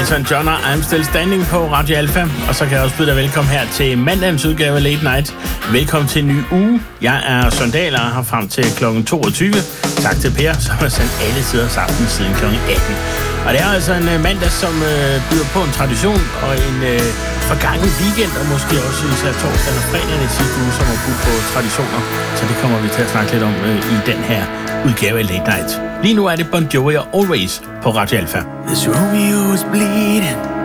Elton John og I'm Still Standing på Radio Alpha. Og så kan jeg også byde dig velkommen her til mandagens udgave af Late Night. Velkommen til en ny uge. Jeg er Søren Dahl og har frem til kl. 22. Tak til Per, som har sendt alle sider sammen siden kl. 18. Og det er altså en mandag, som byder på en tradition og en forgangen weekend, og måske også især torsdag og fredag i sidste uge, som har budt på traditioner. Så det kommer vi til at snakke lidt om i den her udgave af Late Night. Lige nu er det Bon Jovi og Always på Radio Alpha. This Romeo is bleeding.